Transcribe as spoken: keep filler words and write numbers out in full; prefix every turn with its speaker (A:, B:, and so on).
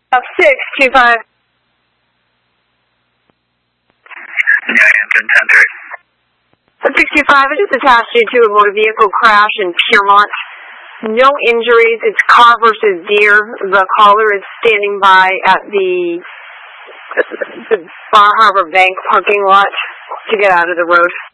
A: Up six two five. six two five, I just attached you to a motor vehicle crash in Piermont. No injuries. It's car versus deer. The caller is standing by at the, the Bar Harbor Bank parking lot to get out of the road.